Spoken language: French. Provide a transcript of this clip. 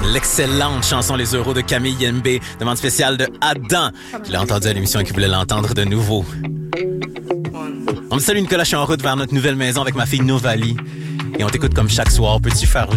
L'excellente chanson Les Euros de Camille Yembe, demande spéciale de Adam, qui l'a entendu à l'émission et qui voulait l'entendre de nouveau. On me salue Nicolas, je suis en route vers notre nouvelle maison avec ma fille Novali. Et on t'écoute comme chaque soir. Peux-tu faire